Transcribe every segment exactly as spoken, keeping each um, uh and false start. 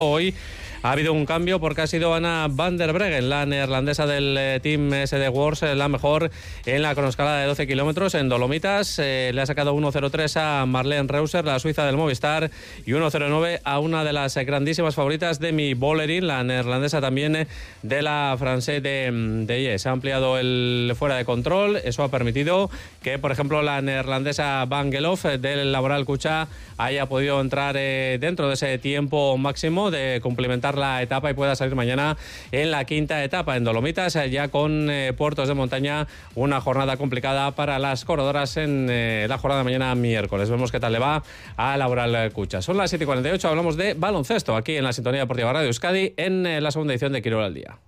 Hoy ha habido un cambio porque ha sido Anna van der Breggen, la neerlandesa del eh, Team S D Works, eh, la mejor en la cronoescalada de doce kilómetros en Dolomitas. Eh, le ha sacado uno cero tres a Marlene Reuser, la suiza del Movistar, y uno cero nueve a una de las eh, grandísimas favoritas, Demi Vollering, la neerlandesa también eh, de la Française de, de Yes. Se ha ampliado el fuera de control. Eso ha permitido que, por ejemplo, la neerlandesa Van Geloof eh, del Laboral Cucha haya podido entrar eh, dentro de ese tiempo máximo de cumplimentar la etapa y pueda salir mañana en la quinta etapa en Dolomitas, ya con eh, puertos de montaña. Una jornada complicada para las corredoras en eh, la jornada de mañana miércoles. Vemos qué tal le va a Laboral Cucha. Son las siete y cuarenta y ocho, hablamos de baloncesto aquí en la Sintonía Deportiva Radio Euskadi en eh, la segunda edición de Quirol al Día.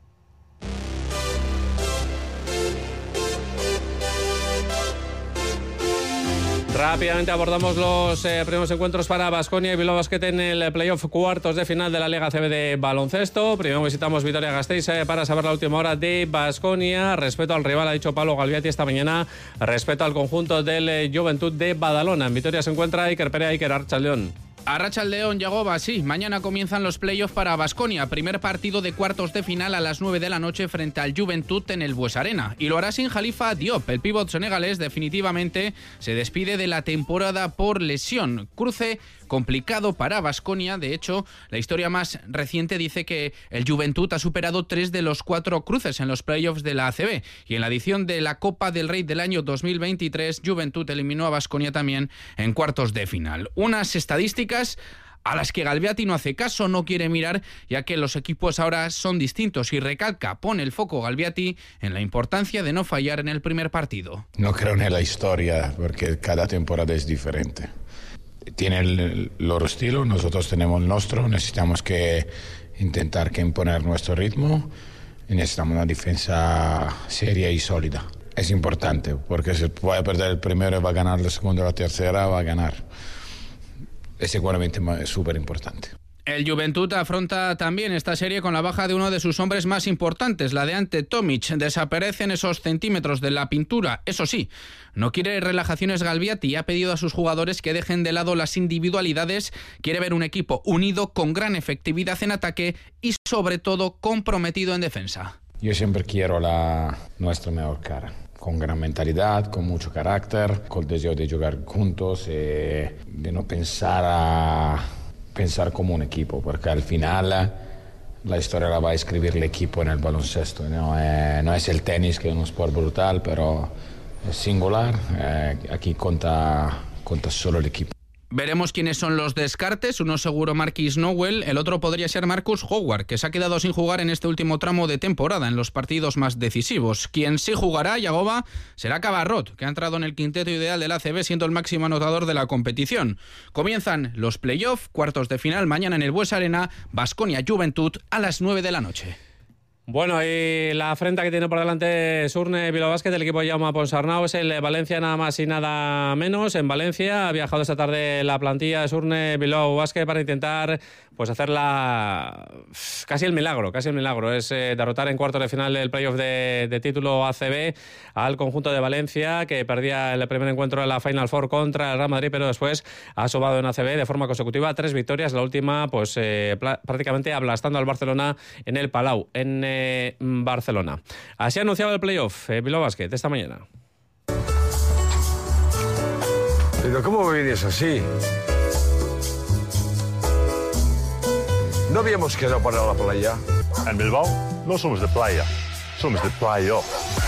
Rápidamente abordamos los eh, primeros encuentros para Baskonia y Bilbao Basket en el playoff cuartos de final de la Liga A C B de baloncesto. Primero visitamos Vitoria-Gasteiz eh, para saber la última hora de Baskonia. Respeto al rival, ha dicho Pablo Galviati esta mañana. Respeto al conjunto del eh, Juventud de Badalona. En Vitoria se encuentra Iker Perea, Iker Arratsaldeon. Arratsaldeon, Yagoba, sí. Mañana comienzan los playoffs para Baskonia. Primer partido de cuartos de final a las nueve de la noche frente al Juventud en el Bues Arena. Y lo hará sin Khalifa Diop. El pívot senegalés definitivamente se despide de la temporada por lesión. Cruce complicado para Baskonia. De hecho, la historia más reciente dice que el Juventud ha superado tres de los cuatro cruces en los playoffs de la A C B. Y en la edición de la Copa del Rey del año dos mil veintitrés, Juventud eliminó a Baskonia también en cuartos de final. Unas estadísticas a las que Galviati no hace caso, no quiere mirar, ya que los equipos ahora son distintos, y recalca, pone el foco Galviati en la importancia de no fallar en el primer partido. No creo en la historia, porque cada temporada es diferente. Tiene el loro estilo, nosotros tenemos el nuestro, necesitamos que intentar que imponer nuestro ritmo y necesitamos una defensa seria y sólida. Es importante, porque si puede perder el primero y va a ganar el segundo o la tercera, va a ganar. Es seguramente súper importante. El Juventud afronta también esta serie con la baja de uno de sus hombres más importantes, la de Ante Tomic. Desaparecen esos centímetros de la pintura. Eso sí, no quiere relajaciones Galviati y ha pedido a sus jugadores que dejen de lado las individualidades. Quiere ver un equipo unido, con gran efectividad en ataque y sobre todo comprometido en defensa. Yo siempre quiero la nuestra mejor cara, con gran mentalidad, con mucho carácter, con el deseo de jugar juntos, eh, de no pensar a pensar como un equipo, porque al final la historia la va a escribir el equipo en el baloncesto. No, eh, no es el tenis, que es un sport brutal, pero es singular. Eh, aquí cuenta, cuenta solo el equipo. Veremos quiénes son los descartes. Uno seguro Marquis Nowell, el otro podría ser Marcus Howard, que se ha quedado sin jugar en este último tramo de temporada en los partidos más decisivos. Quien sí jugará, Yagoba, será Cabarrot, que ha entrado en el quinteto ideal del A C B siendo el máximo anotador de la competición. Comienzan los playoffs, cuartos de final mañana en el Bues Arena, Baskonia Juventud a las nueve de la noche. Bueno, y la afrenta que tiene por delante Surne Bilbao Basket, el equipo de Jaume Ponsarnau, es el Valencia nada más y nada menos. En Valencia ha viajado esta tarde la plantilla de Surne Bilbao Basket para intentar pues hacer la... casi el milagro, casi el milagro. Es eh, derrotar en cuartos de final del playoff de, de título A C B al conjunto de Valencia, que perdía el primer encuentro de la Final Four contra el Real Madrid, pero después ha sumado en A C B de forma consecutiva tres victorias, la última pues eh, pl- prácticamente aplastando al Barcelona en el Palau, en eh, Barcelona. Así anunciaba el playoff eh, Bilbao Basket esta mañana. Pero ¿cómo me vienes así? ¿No habíamos quedado para la playa? En Bilbao no somos de playa, somos de playoff.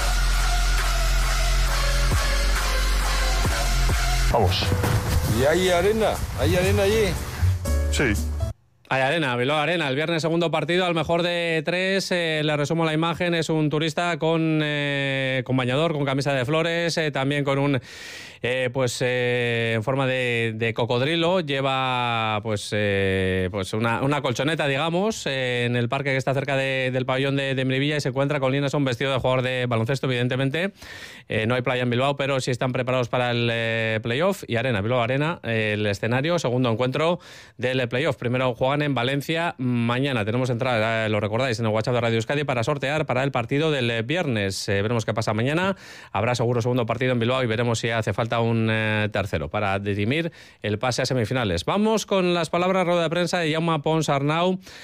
Vamos. ¿Y hay arena? ¿Hay arena allí? Sí. Hay arena, Bilbao Arena, el viernes segundo partido, al mejor de tres, eh, le resumo la imagen, es un turista con, eh, con bañador, con camisa de flores, eh, también con un, eh, pues eh, en forma de, de cocodrilo, lleva pues, eh, pues una, una colchoneta, digamos, eh, en el parque que está cerca de, del pabellón de, de Melilla, y se encuentra con Lineson vestido de jugador de baloncesto, evidentemente. Eh, no hay playa en Bilbao, pero sí están preparados para el eh, playoff, y arena, Bilbao Arena, eh, el escenario, segundo encuentro del playoff. Primero juegan en Valencia mañana. Tenemos entrada, lo recordáis, en el WhatsApp de Radio Euskadi para sortear para el partido del viernes. Eh, veremos qué pasa mañana. Habrá seguro segundo partido en Bilbao y veremos si hace falta un eh, tercero para dirimir el pase a semifinales. Vamos con las palabras rueda de prensa de Jaume Pons Arnau